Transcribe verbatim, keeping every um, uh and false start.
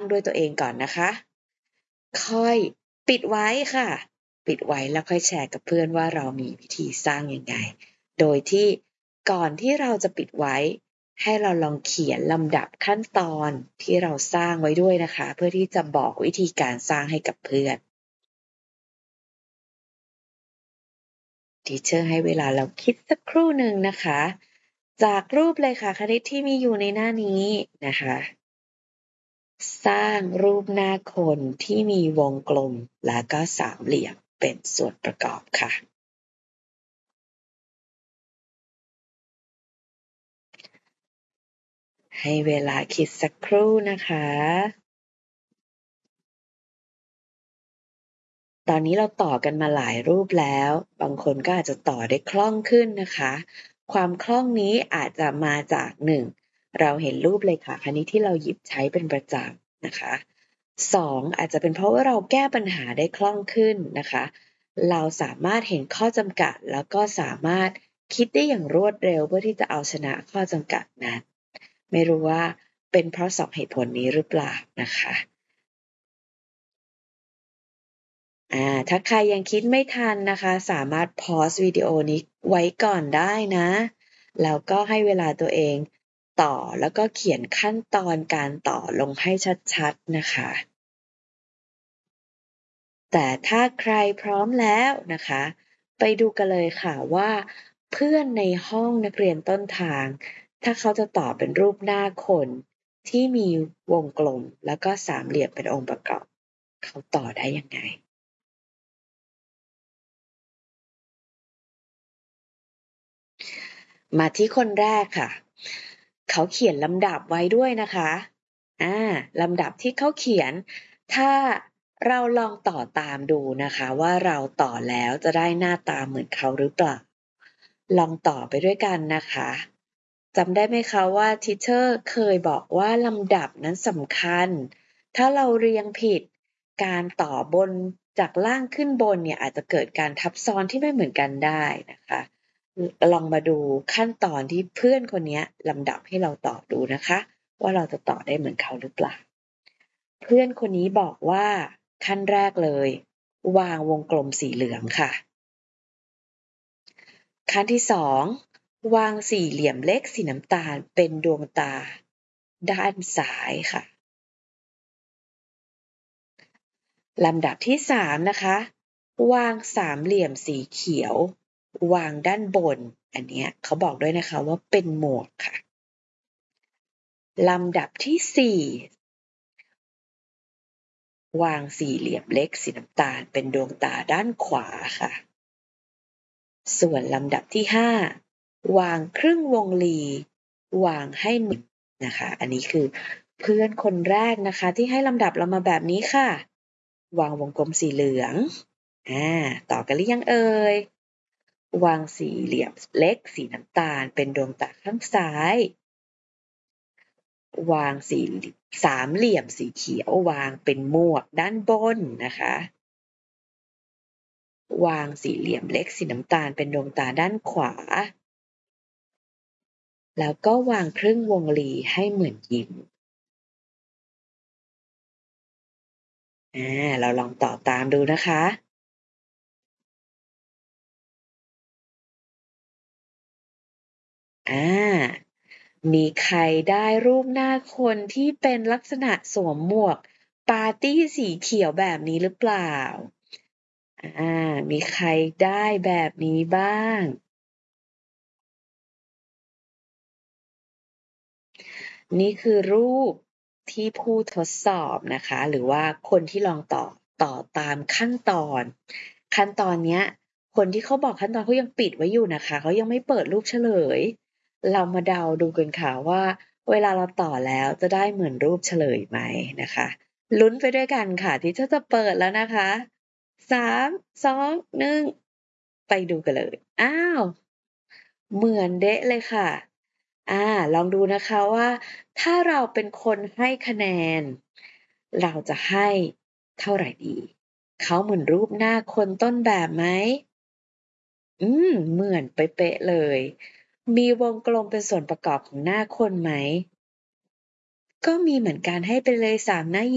ด้วยตัวเองก่อนนะคะค่อยปิดไว้ค่ะปิดไว้แล้วค่อยแชร์กับเพื่อนว่าเรามีวิธีสร้างยังไงโดยที่ก่อนที่เราจะปิดไว้ให้เราลองเขียนลำดับขั้นตอนที่เราสร้างไว้ด้วยนะคะเพื่อที่จะบอกวิธีการสร้างให้กับเพื่อนทีเชอร์ให้เวลาเราคิดสักครู่หนึ่งนะคะจากรูปเลยค่ะคณิตที่มีอยู่ในหน้านี้นะคะสร้างรูปหน้าคนที่มีวงกลมและก็สามเหลี่ยมเป็นส่วนประกอบค่ะให้เวลาคิดสักครู่นะคะตอนนี้เราต่อกันมาหลายรูปแล้วบางคนก็อาจจะต่อได้คล่องขึ้นนะคะความคล่องนี้อาจจะมาจากหนึ่งเราเห็นรูปเลขาคณิตที่เราหยิบใช้เป็นประจำนะคะสองอาจจะเป็นเพราะว่าเราแก้ปัญหาได้คล่องขึ้นนะคะเราสามารถเห็นข้อจำกัดแล้วก็สามารถคิดได้อย่างรวดเร็วเพื่อที่จะเอาชนะข้อจำกัดนั้นไม่รู้ว่าเป็นเพราะสองเหตุผลนี้หรือเปล่านะคะอ่าถ้าใครยังคิดไม่ทันนะคะสามารถพอสวิดีโอนี้ไว้ก่อนได้นะแล้วก็ให้เวลาตัวเองต่อแล้วก็เขียนขั้นตอนการต่อลงให้ชัดๆนะคะแต่ถ้าใครพร้อมแล้วนะคะไปดูกันเลยค่ะว่าเพื่อนในห้องนักเรียนต้นทางถ้าเขาจะต่อเป็นรูปหน้าคนที่มีวงกลมแล้วก็สามเหลี่ยมเป็นองค์ประกอบเขาต่อได้ยังไงมาที่คนแรกค่ะเขาเขียนลำดับไว้ด้วยนะคะอ่าลำดับที่เขาเขียนถ้าเราลองต่อตามดูนะคะว่าเราต่อแล้วจะได้หน้าตาเหมือนเขาหรือเปล่าลองต่อไปด้วยกันนะคะจำได้ไหมคะว่าทิเชอร์เคยบอกว่าลำดับนั้นสำคัญถ้าเราเรียงผิดการต่อบนจากล่างขึ้นบนเนี่ยอาจจะเกิดการทับซ้อนที่ไม่เหมือนกันได้นะคะลองมาดูขั้นตอนที่เพื่อนคนนี้ลำดับให้เราต่อดูนะคะว่าเราจะต่อได้เหมือนเขาหรือเปล่าเพื่อนคนนี้บอกว่าขั้นแรกเลยวางวงกลมสีเหลืองค่ะขั้นที่สองวางสี่เหลี่ยมเล็กสีน้ำตาลเป็นดวงตาด้านซ้ายค่ะลำดับที่สามนะคะวางสามเหลี่ยมสีเขียววางด้านบนอันเนี้ยเขาบอกด้วยนะคะว่าเป็นหมวกค่ะลำดับที่สี่วางสี่เหลี่ยมเล็กสีน้ำตาลเป็นดวงตาด้านขวาค่ะส่วนลำดับที่ห้าวางครึ่งวงรีวางให้หมุนนะคะอันนี้คือเพื่อนคนแรกนะคะที่ให้ลำดับเรามาแบบนี้ค่ะวางวงกลมสีเหลืองอ่าต่อกันหรือยังเอ่ยวางสี่เหลี่ยมเล็กสีน้ำตาลเป็นดวงตาข้างซ้ายวางสี่สามเหลี่ยมสีเขียววางเป็นหมวกด้านบนนะคะวางสี่เหลี่ยมเล็กสีน้ำตาลเป็นดวงตาด้านขวาแล้วก็วางครึ่งวงรีให้เหมือนยิ้มอ่าเราลองต่อตามดูนะคะอ่ามีใครได้รูปหน้าคนที่เป็นลักษณะสวมหมวกปาร์ตี้สีเขียวแบบนี้หรือเปล่าอ่ามีใครได้แบบนี้บ้างนี่คือรูปที่ผู้ทดสอบนะคะหรือว่าคนที่ลองต่อต่อตามขั้นตอนขั้นตอนเนี้ยคนที่เขาบอกขั้นตอนเขายังปิดไว้อยู่นะคะเขายังไม่เปิดรูปเฉลยเรามาเดาดูกันค่ะว่าเวลาเราต่อแล้วจะได้เหมือนรูปเฉลยไหมนะคะลุ้นไปด้วยกันค่ะที่จะเปิดแล้วนะคะสามสองหนึ่งไปดูกันเลยอ้าวเหมือนเดะเลยค่ะ อ่าลองดูนะคะว่าถ้าเราเป็นคนให้คะแนนเราจะให้เท่าไหร่ดีเขาเหมือนรูปหน้าคนต้นแบบไหมอืมเหมือนเป๊ะๆเลยมีวงกลมเป็นส่วนประกอบของหน้าคนไหมก็มีเหมือนกันให้ไปเลยสามหน้า